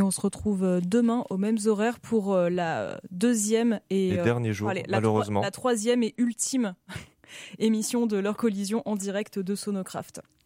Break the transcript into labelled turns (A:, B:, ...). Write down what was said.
A: Et on se retrouve demain aux mêmes horaires pour la deuxième et
B: dernier jour, malheureusement.
A: La troisième et ultime émission de L'Heure Collision en direct de Sonocraft.